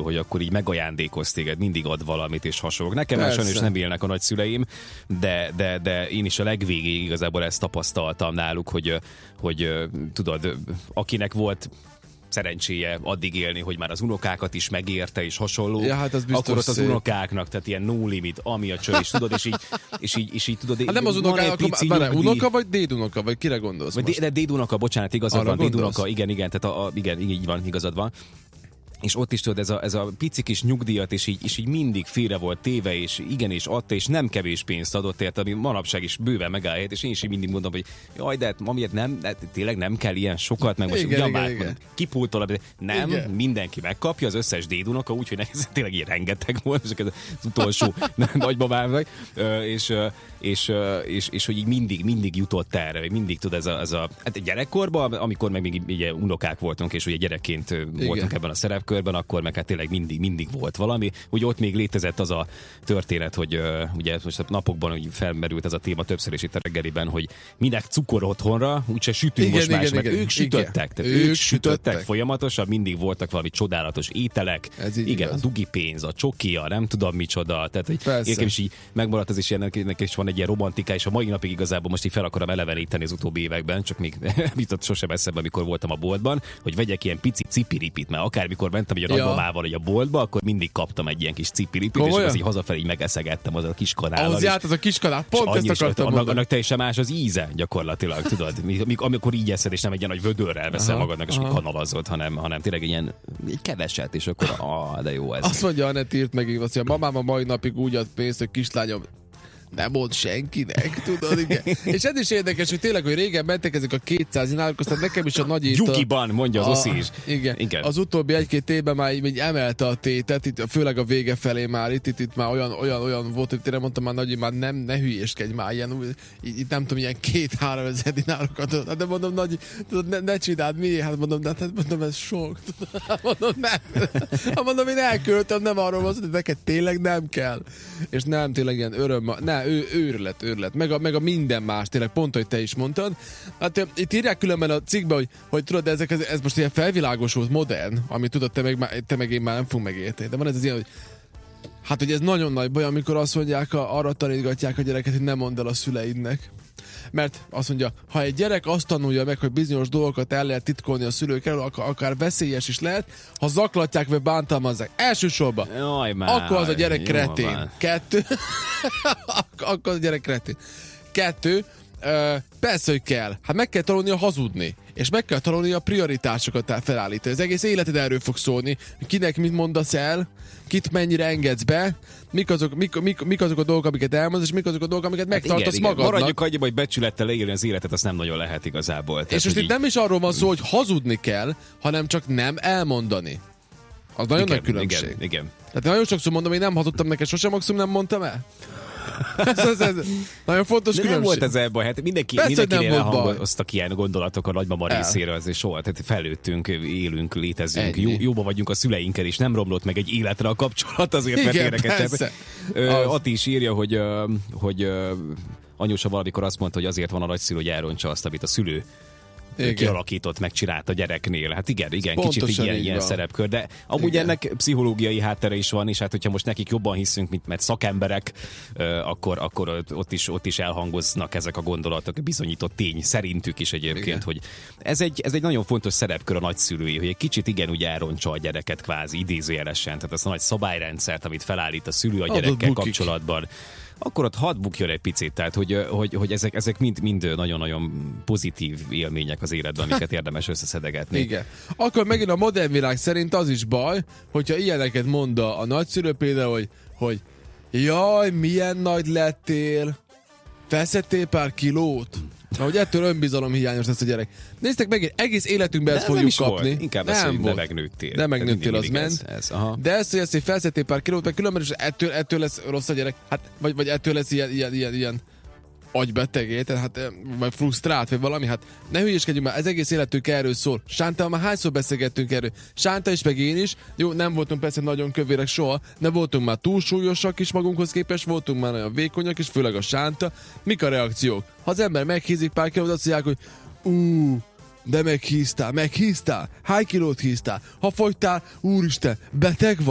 körül, hogy akkor így megajándékoz téged, mindig ad valamit és hasonlók. Nekem már sajnos nem élnek a nagyszüleim, de én is a legvégéig igazából ezt tapasztaltam náluk, hogy tudod, akinek volt szerencséje addig élni, hogy már az unokákat is megérte és hasonló, ja, hát az akkor ott az unokáknak, tehát ilyen no limit, ami a cső, és tudod, és így tudod. Hát nem az unokának, unoka vagy dédunoka, vagy kire gondolsz most? De dédunoka, bocsánat, igazad arra van, gondolsz? dédunoka, igen, tehát igen, így van, igazad van. És ott is tudod, ez a pici kis nyugdíjat, és így mindig félre volt téve, és igenis adta, és nem kevés pénzt adott, érte, ami manapság is bőven megáll helyet, és én is így mindig mondom, hogy jaj, de amiért nem, de tényleg nem kell ilyen sokat, meg most igen. kipótolod, nem, igen. Mindenki megkapja, az összes dédunoka, úgyhogy ez tényleg ilyen rengeteg volt, és ez az utolsó nagybabámnak, és hogy így mindig jutott erre, vagy mindig tud ez a hát gyerekkorban, amikor meg még ugye unokák voltunk, és ugye gyerekként voltunk ebben a szerepkörben, akkor meg hát tényleg mindig volt valami. Ugye ott még létezett az a történet, hogy ugye most a napokban hogy felmerült ez a téma többször is itt a reggeliben, hogy minek cukor otthonra, úgyse sütünk most más, mert ők sütöttek. Tehát ők sütöttek folyamatosan, mindig voltak valami csodálatos ételek. Igen, a dugi pénz, a csokia, nem tudom micsoda. Tehát nekem is így megmaradt az is, nekem is van egy ilyen romantika, és a mai napig igazából most így fel akarom eleveníteni az utóbbi években, csak még jutott sosem eszembe, amikor voltam a boltban, hogy vegyek ilyen pici cipiripit, mert akármikor mentem egy nagymamával, vagy a boltba, akkor mindig kaptam egy ilyen kis cipiripit, és az így hazafelé így megeszegettem az a kis kanállal. Ahhoz járt az a kis kanál, pont ezt akartam mondani. Annak teljesen más az íze gyakorlatilag, tudod? Amikor így eszed, és nem egy ilyen nagy vödörrel veszel magadnak, és kanalazod, hanem tényleg egy keveset, és akkor de jó ez. Azt mondja, Anett írt meg, hogy a mamám a mai napig úgy ad pénzt, hogy kislányom nem mond senkinek, tudod, igen. És ez is érdekes, hogy tényleg, hogy régen mentek ezek a 200 dinárok, aztán nekem is a nagy étel... Gyukiban, mondja az Oszi is. Igen. Az utóbbi egy-két évben már így emelte a tétet, itt, főleg a vége felé már, itt már olyan volt, hogy tényleg mondtam már Nagyi, már ne hülyéskedj már, így nem tudom, ilyen 2-3 ezer dinárokat, hát de mondom, Nagyi, tudod, ne csináld, miért? Hát mondom, ez sok. Mondom, én elköltöm, nem arról van, hogy neked tényleg nem kell. És nem, tényleg ilyen öröm, őrület, meg a minden más, tényleg pont, hogy te is mondtad. Hát itt írják különben a cikkben, hogy tudod, ez most ilyen felvilágosult, modern, amit tudod, te meg én már nem fogunk megérteni. De van ez az ilyen, hogy hát, hogy ez nagyon nagy baj, amikor azt mondják, arra tanítgatják a gyereket, hogy ne mondd el a szüleidnek. Mert azt mondja, ha egy gyerek azt tanulja meg, hogy bizonyos dolgokat el lehet titkolni a szülők elől, akár veszélyes is lehet, ha zaklatják vagy bántalmazzák. Elsősorban, akkor az a gyerek kretén. 2, akkor az a gyerek kretén. 2, persze, hogy kell. Hát meg kell tanulnia hazudni. És meg kell tanulnia a prioritásokat felállítani. Az egész életed erről fog szólni. Kinek mit mondasz el, kit mennyire engedsz be, mik azok a dolgok, amiket elmondasz, és mik azok a dolgok, amiket megtartasz magadnak. Maradjuk annyiba, hogy becsülettel leírni az életet, azt nem nagyon lehet igazából. Tehát, és most itt nem is arról van szó, hogy hazudni kell, hanem csak nem elmondani. Az nagyon nagy különbség. Igen. Tehát nagyon sokszor mondom, én nem hazudtam neked, sosem maximum nem mondtam el. ez nagyon fontos különbség. Nem volt ez elbaj, hát mindenkinél elhangoztak ilyen gondolatok a nagymama részéről, azért soha, tehát felőttünk, élünk, létezünk, jóba vagyunk a szüleinkkel, és nem romlott meg egy életre a kapcsolat, azért mert érdekesebb. Ati is írja, hogy anyósa valamikor azt mondta, hogy azért van a nagyszülő, hogy elrontsa azt, amit a szülő kialakított, megcsinált a gyereknél. Hát igen, kicsit ilyen szerepkör, de amúgy ennek pszichológiai háttere is van, és hát hogyha most nekik jobban hiszünk, mint mert szakemberek, akkor ott is elhangoznak ezek a gondolatok, bizonyított tény szerintük is egyébként, hogy ez egy nagyon fontos szerepkör a nagyszülői, hogy egy kicsit úgy elrontsa a gyereket kvázi idézőjelesen, tehát azt a nagy szabályrendszert, amit felállít a szülő a gyerekkel kapcsolatban, akkor ott hadd bukjon egy picit, tehát hogy ezek mind nagyon-nagyon pozitív élmények az életben, amiket érdemes összeszedegetni. Igen. Akkor megint a modern világ szerint az is baj, hogyha ilyeneket mond a nagyszülő például, hogy jaj, milyen nagy lettél, feszettél pár kilót. Hogy ettől önbizalom hiányos lesz a gyerek. Néztek meg, egész életünkben ezt fogjuk kapni. Volt. Inkább nem ez, hogy megnőttél. Nem megnőttél, az ment. De ezt, hogy felszettél pár kilót, mert különben is ettől lesz rossz a gyerek. Hát, vagy ettől lesz ilyen agybeteg, hát, vagy frusztrált, vagy valami, hát ne hülyéskedjünk már, ez egész életünk erről szól. Sántával már hányszor beszélgettünk erről? Sánta is, meg én is. Jó, nem voltunk persze nagyon kövérek soha, de voltunk már túlsúlyosak is magunkhoz képest, voltunk már nagyon vékonyak is, főleg a Sánta. Mik a reakciók? Ha az ember meghízik pár kilót, azt mondják, hogy de meghíztál? Hány kilót híztál? Ha fogytál, úristen, beteg vagy?